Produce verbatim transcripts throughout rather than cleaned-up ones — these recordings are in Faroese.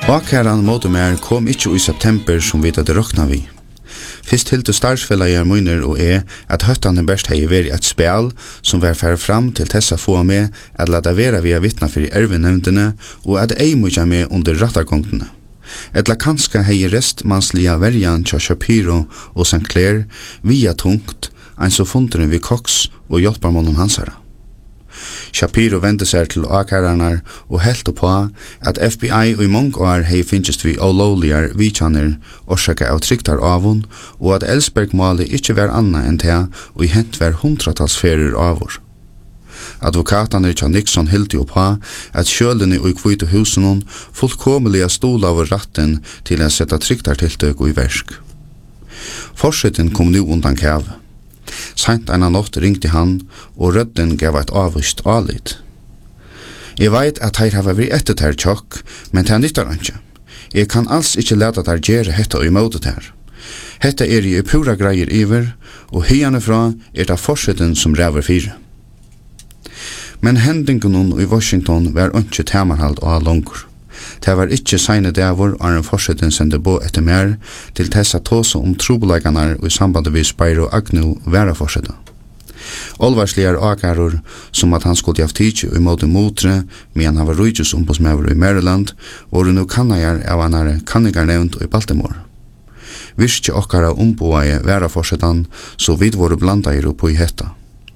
Åkæran mot mer kom ikke i september som vi hadde råkna vi. Fyrst hilde startsfellager munner og er at høttane best hei vært et spel som var færre fram til tessa få med at lada vera via vittna for ervenevndene og at ei mykja med under rattargongtene. Etla kanska hei restmansliga verjan tja Shapiro og Saint Clair via tungt ein så funderen vi Cox og hjelparmånen hansara. Shapiro vendte seg til åkærarnar og helt på at F B I og i mange år hei finnst vi olovligar vidkjanner orsaka av tryktar avun og at Ellsberg-målet ikkje var anna enn det og i hent var hundratals avur. Advokatane tja Nixon hildi på at kjølene og i kvite husen fullkomeliga stod over ratten til å sette tryktartiltøk og i versk. Forseten kom nu undan kæve. Sent en natt ringte han, og rødden gav et avvist alit. Jeg vet at her har vært etter ter tjokk, men det nyttar ikke. Jeg kan alls ikke lete der gjøre hetta og imot det her. Hetta er i pura greier iver, og hyane fra er det forseten som ræver fire. Men hendingen i Washington var ikke temarhald og langur. Det var ikke seine dævor og en forseten sendte bo etter mer til tessa tåse om trobeleganar og i sambandet vi Spyro Agnew væra forseta. Olvarsligar åkarur som at han skulle haft tidsi og imot motre medan han var rujus ombudsmæver i Maryland og nu kannajar av anare kanningar nevnt i Baltimore. Virke okkara omboaie væra forsetan så vid våre blandair på i hetta.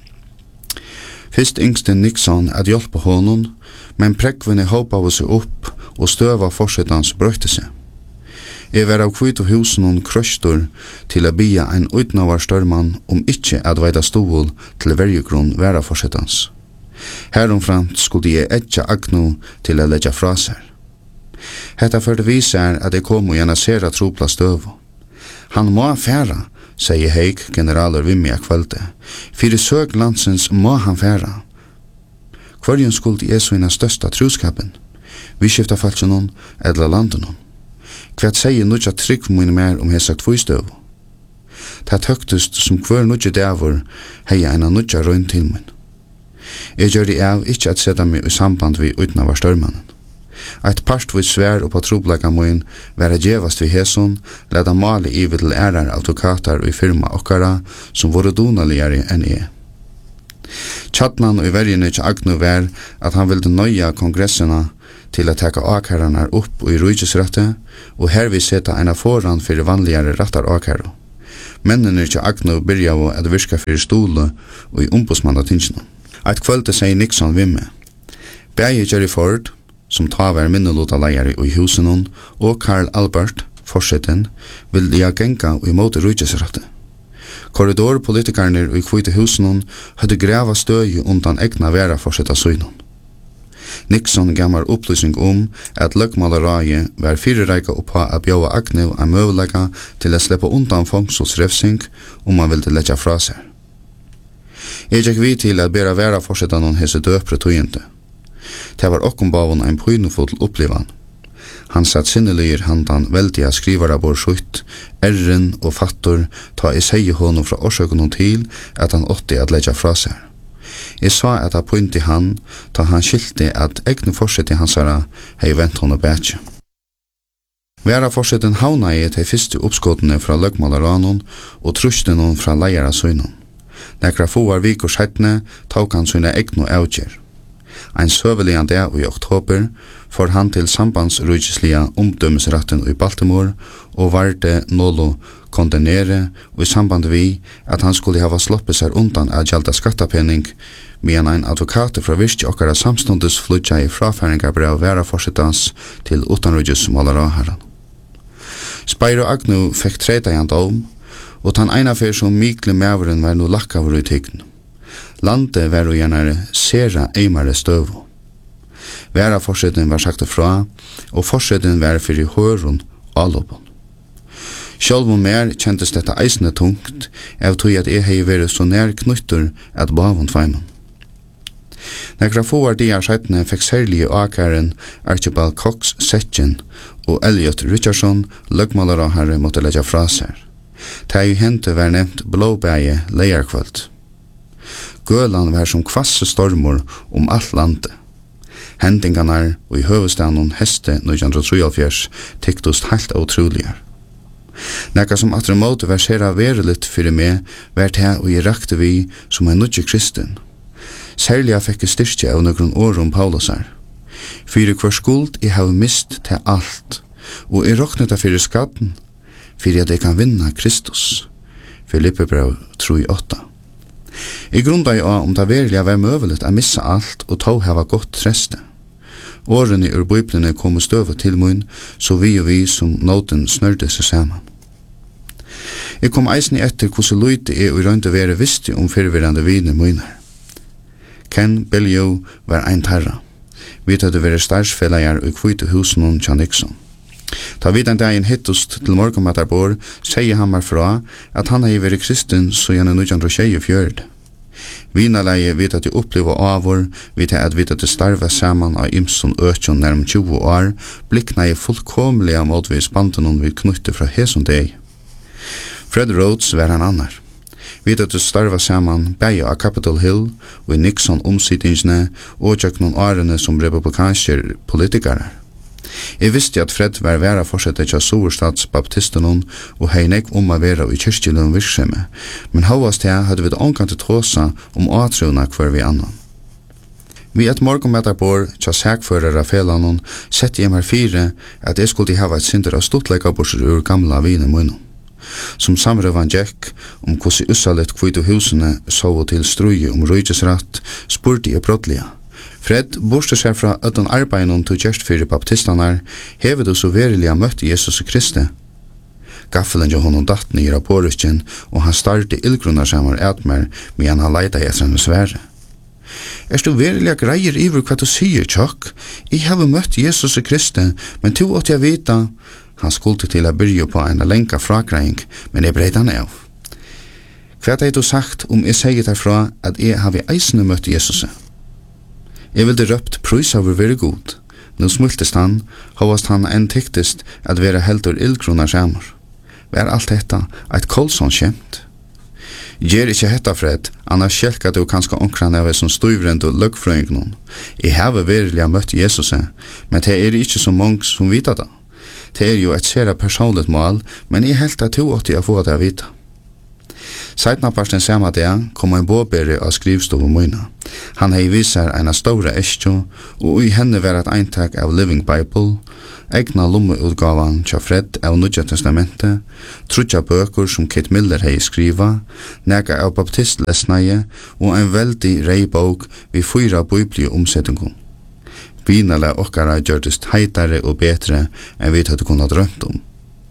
Fyrst yngste Nixon at hjelpa honom, men prekvene håpa av seg opp og støva forsetans brøyte seg. Jeg var av kvitt og husen og krøstor til å bia en utnavar størman om ikkje at veida stål til verjegrunn være forsetans. Heromframt skulle jeg etja agno til å leggja fra seg. Hetta førte viser at jeg kom og gjenasera tropla støv. Han må færa, sier Heik, generaler Vimmi av kvelde. Fyre søg landsens må han færa. Hverjen skulle er så inna størsta truskapen? Vi skifta falskjennom edla landennom. Hva sier nudja trygg mine mer om hesa tvøystøv? Det høgtust som hver nudja dævor heia ena nudja røyn til min. Jeg gjør det av ikkje at seta meg i samband vi utnavar størmannen. Eit partvis svær og på troblaga min være djevast vi heson, leda mali i til ærar advokatar og i firma okkara som vore donaligare enn jeg. Tjatnan og i verjene til Agnew var at han ville nøya kongressena til å taka åkærarnar opp og i rujusrette, og her vi seta ena foran fyrir vanligare rattar åkæro. Mennene til Agnew byrja av at virka fyrir stole og i ombudsmanna tingsna. Eit kvölde sier Nixon vimme. Begge Jerry Ford, som ta var minnelota leiare i husen, og Carl Albert, forseten, vil ja genga og imot rujusrette. Korridorpolitikarner i kvite husen hadde greva støy undan egna vera forsetta søgnon. Nixon gammar upplysning om at løgmalaraie var fyrirreika oppa a bjóa Agnew a møvelega til å sleppa undan fångselsrefsing om man ville leggja fra seg. Jeg gikk vi til at bera vera forsetta noen hese døpre tøyende. Det var okkumbavun ein pøynufull opplivan. Han satt sinneligir handan veldiga skrivara bor skjøtt, erren og fattor ta i seg honom fra årsøkunnen til at han åtti at leggja fra seg. Jeg sa at jeg pointi han, ta han skilte at egne forsett i hansara hei vent hon og bætje. Vera forsetten havna i til fyrste oppskåtene fra løgmalaranon og truslene fra leiara søgnon. Nekra foar vikors hettne tok han søgna egne avgjer. Ein søvelian dag i oktober får han til sambandsrujislia omdømmesratten i Baltimore og varte nolo kondemnere og i samband vi at han skulle hava sloppet seg undan av gjelda skattapenning medan ein advokat fra virke okkara samstundes flutja i frafæringarbrev vera forsettans til utanrujus malaraharan. Spyro Agnew fekk treta i dom, og tan eina fyr som mikle mæveren var no lakkavur i tygden. Landet var jo gjerne sera eimare støvo. Vera forseten var sagt fra, og forseten var fyrir høron allopon. Sjálv om mer kjentes dette eisne tungt, av tog at jeg hei vært så nær knyttur at bavun tveimen. Nekra foar diar seitne fekk særlige åkaren Archibald Cox Setjen og Elliot Richardson løgmalara måtte leggja fra seg. Ta jo hente var nevnt blåbæge leierkvöld. Gølan var som kvasse stormor om alt landet. Hendingarna og i høvestaden heste nitjan trettiotre tyktust helt utroliga. Nekka som atre måte versera vereligt fyrir meg, vært her og jeg rakte vi som en nudje kristen. Særlig jeg fikk styrke av noen år om Paulusar. Fyrir hver skuld jeg har mist til alt, og jeg råknet av fyrir skatten, fyrir at jeg kan vinna Kristus. Filippe brev tre åtta. I grunda jeg om det verilig var møveligt å missa alt og ta hava godt treste. Årene ur Bibelene kom støvet til mun, så vi og vi som nåten snørde seg saman. Jeg kom eisen etter hvordan løyte jeg og rønte være visste om fyrvirrande viner munar. Ken Bellio var ein tarra. Vi tøtte være starsfellager og kvite husen om Jan Nixon. Da vi den dagen hittust til morgenmatarbor, sier han meg fra at han har vært kristen så gjerne nitjan tjuefjørt. Vinaleie vet at de oppleva avår, vet at vi at de starva saman av imson øtjon nærm tjue år, blikna i fullkomlige måtvis banden vi knutte fra heson deg. Fred Rhodes var han annar. Vi at de starva saman beie av Capitol Hill og i Nixon omsiddingsne og tjøk noen årene som republikanske politikere. Jeg visste at Fred var væra fortsettet til Soverstads baptistenon og hei nek om å være i kyrkjelun virksomhet, men hovast her hadde vi det omkant til tråsa om atruna hver vi annan. Vi et morgonmetarbor til sækførere felanon sette jeg meg fire at jeg skulle hava et synder av stortleikaborser ur gamla vine munnen. Som samrøvan Jack om hvordan ussalet kvitt husene så til struje om rujgesratt spurte jeg brottliga. Fred, borste seg fra øtten arbeidene til gjerst fyrir baptistanar, hever du så verilig møtt Jesus Kristi. Gaffelen jo honom datt nir av pårykjen, og han starte ildgrunnar samar etmer, men han leita etter en svære. Er du verilig greier iver hva du sier, tjokk? Jeg har møtt Jesus Kristi, men to åt jeg vita, han skulle til å byrja på en lenka frakreiing, men jeg breit han av. Hva har du sagt om jeg sier derfra at jeg har eisene møtt Jesus? Jeg ville røpt prøys over være god. Nå smultest han, hovast han enn tyktest at være heldur ildgrunnar samar. Vær alt dette eit kolson kjemt. Gjer ikkje hetta, Fred, annars kjelka du kanskje omkran av som støyvrend og løggfrøyngnon. Jeg har verilig møtt Jesus, men det er ikkje så mange som vita det. Det er jo et sera personligt mål, men jeg helt at du åtti å få det å vita. Seitna parsten samme dag kom en båbere av skrivstov og møyna. Han hei visar en stora eskjo, og i henne var et eintak av Living Bible, egna lommeutgavan tja Fred av Nudja Testamentet, trutja bøker som Kit Miller hei skriva, nega av baptistlesnaie og en veldig rei bok vi fyra bibli omsettingon. Vinale okkara gjørtist heitare og betre enn vi hadde kunna drømt om.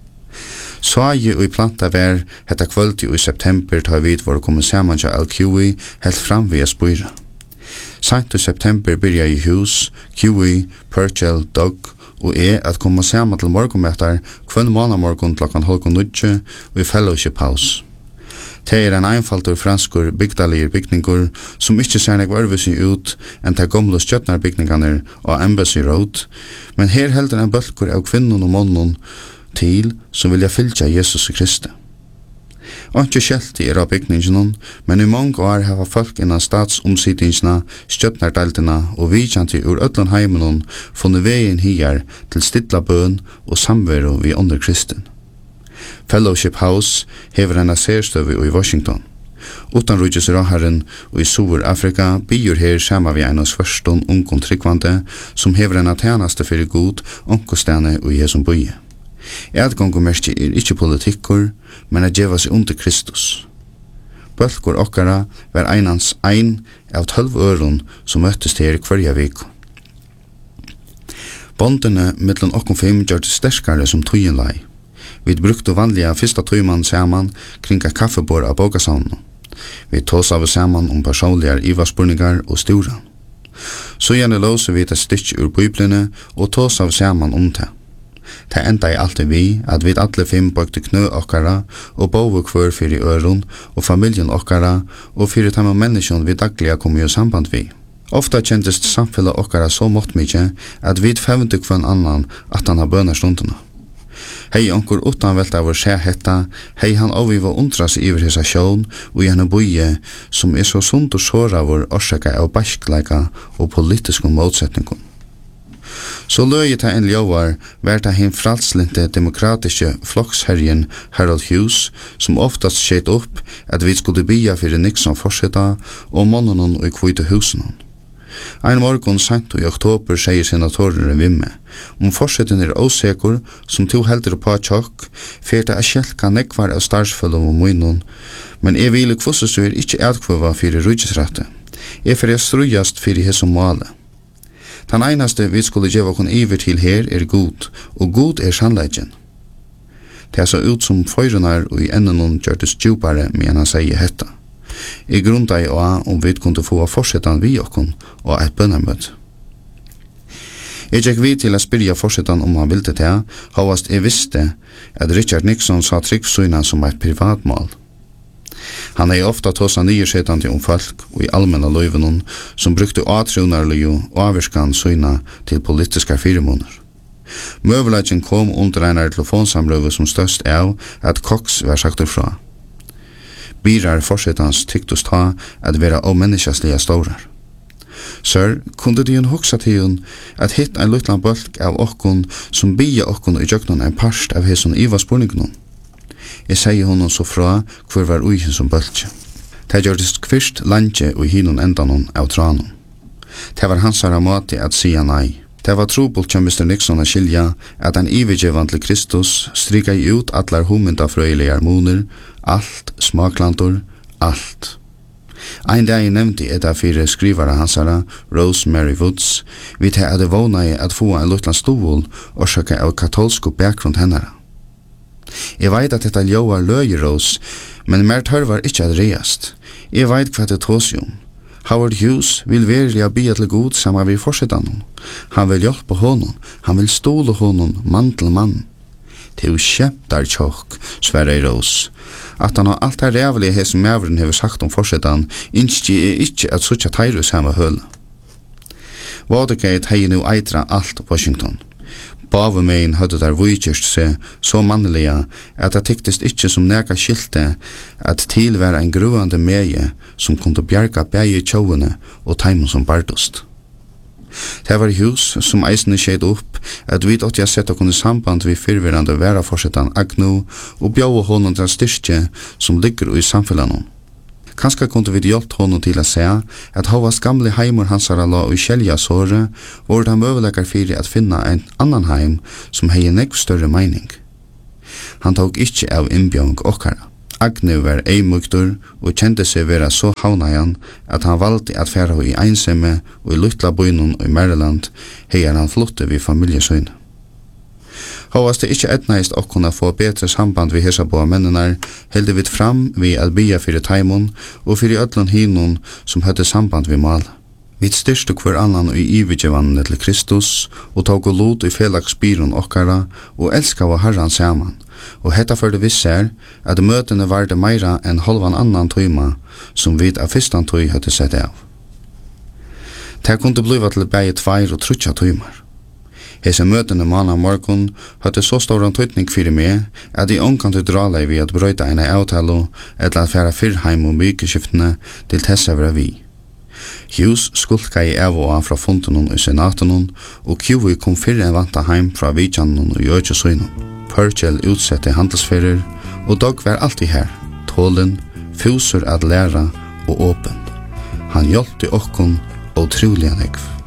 Svaje og i planta vær hetta kvöldi og i september tar vi var kommet saman til L Q E helt fram via spyra. Sent i september byrja i hus, Q E, Purcell, Doug og jeg at komme saman til morgonmøtar kvann månamorgon klokkan halvkon nudje og i fellowship house. Det er en einfaldur franskur bygdalir bygningur som ikkje ser nek varvisi ut enn ta gamle stjøtnarbygningarnir og Embassy Road, men her heldur en bølgur av kvinnun og månnen til som vilja fylgja Jesus Kristi. Ikke skjelti er av bygningen, men i mange år har folk innan statsomsiddingsna, stjøtnardeltina og vidjanti ur öllun heimenon funnet veien hier til stilla bøn og samveru vi under Kristin. Fellowship House hever en særstøvi i Washington. Utanrujus Raharen og i Sur-Afrika byr her sama vi en av svørston ungkon tryggvande som hever en tjenaste fyrir god onkostane og i hesum bøye. Edgångmerkje er ikkje politikkur, men er djeva seg under Kristus. Bølgur okkara var einans ein av tølv øron som møttes her hverja vik. Bondene mittlen okkom fem gjør det sterskare som tøyenlei. Vi brukte vanliga fyrsta tøyman saman kring et kaffebord av bogasavnen. Vi tås av saman om personligar ivaspurningar og stora. Så gjerne låser vi et stykke ur biblene og tås av saman om det. Det enda er alltid vi at vi alle fem bøkte knø okkara og bovu kvør fyrir øron og familien okkara og fyrir tamma menneskjon vi dagliga kom i samband vi. Ofta kjentist samfellet okkara så mått mykje at vi fevnte kvann annan at han har bønarstundena. Hei onkur utan velta av å se hetta, hei han avviva undra seg iver hesa sjån og gjerne boie som er så sund og såra vår orsaka av baskleika og politiske motsetningon. Så løyet ta en ljóvar vært ta hin fralslinte demokratiske floksherjen Harold Hughes, som oftast skjeit opp at vi skulle bia fyrir Nixon forsetta og monnonon og i kvite husen. Ein morgon sent i oktober sier senatorer vimme, om forsetten er osekur som to heldur på tjokk, fyrta a skjelka nekvar av starsfølgum og munnen, men jeg vil kvossestyr ikkje etkvøva fyrir rujtisrette. Jeg fyrir strujast fyrir hessom male. Den einaste vi skulle gjeva okon iver til her er god, og god er sannleggen. Det så ut som føyrunar og i enden gjørtes djupare med han sier hetta. I grunda i oa om vi kunne få forsetan vi okon og et bønnermøt. Jeg gikk vi til å spyrja forsetan om han ville det, havast jeg visste at Richard Nixon sa tryggsyna som et privatmål. Han er ofta tåsa nyersetande om folk og i allmänna løyvenon som brukte atrunarlig og avvirskan syna til politiska firmoner. Møvelagen kom under en telefonsamrøve som størst av at Cox var sagt ifra. Birar forsetans tyktus ta at vera omenneskjastlige stårar. Sir, kunde du jo hoksa til hun at hitt ein lutlan bølg av okkon som bia okkon i jøknon en parst av hesson iva spurningon? Jeg sier honom så fra hvor var uihen som bølge. Det gjørtes kvist landje og hinon endanon av tranon. Det var hans måte at sia nei. Det var trobult til mister Nixon a skilja at han ivergjevan til Kristus strika i ut atlar humundafrøyelige harmoner, alt, smaklantor, alt. Ein dag jeg nevnte et av fire skrivare hansara, Rosemary Woods, vi til at det våna i at få en lutlan stol og sjøkka av katolsko bakgrunn hennara. Jeg veit at dette ljóar løyeros, men mer tørvar ikkje at reast. Jeg veit hva det tås jo. Howard Hughes vil verilig bia til god saman vi forsetan. Han vil hjelpe honom, han vil stole honom mann til mann. Det er jo kjemptar tjokk, sverre Ros. At han har alt det rævelige hese mævren hever sagt om forsetan, innskje er ikkje at suttja teiru samme høle. Watergate hei nu eitra alt Washington. Bavemein hadde der vujkjørst seg så mannelige at det tyktest ikkje som neka skilte at til var en gruande meie som kunne bjerga bæge tjauene og teimen som bardost. Det var hus som eisene skjedd opp at vi åtte jeg sett okkur samband vi fyrvirande vera forsetan Agnew og bjau honom til styrke som ligger i samfellanon. Kanskje kunne vi hjelpt honom til å se at Havas gamle heimur hansara la i kjelja såre, hvor de møvelegar fyrir at finna en annan heim som hei nekv større meining. Han tok ikkje av innbjong okkara. Agnew var eimugtur og kjente seg vera så havnajan at han valgte at færa i einsemme og i luttla bøynun i Maryland heier han flotte vid familjesøyne. Havast det ikkje etnaist okkona få betre samband vi hesa på mennenar, heldig vi fram vi at bia fyrir taimon og fyrir öllun hinon som høtte samband vi mal. Vi styrstu hver annan og i ividjevanne til Kristus og tog og lot i felagsbyron okkara og elska av herran saman. Og hetta fyrir vi ser at møtene var det meira enn halvan annan tøyma som vi av fyrstan tøy høtte sett av. Det kunne bliva til bæge tveir og trutja tøymar. Hese møtene manna morgon hadde så stor tøytning fyrir meg at jeg omkant utralei vi at brøyta en avtalo eller at færa fyrrheim og mykeskiftene til tessa vera vi. Hughes skulka i av og av fra fontenon og senatonon og Q kom fyrre en vanta heim fra vidjanon og gjøtjesøynon. Purcell utsette handelsferer og Doug var alltid her, tålen, fuser at læra og åpen. Han hjelpte okkon og trolig han ekv.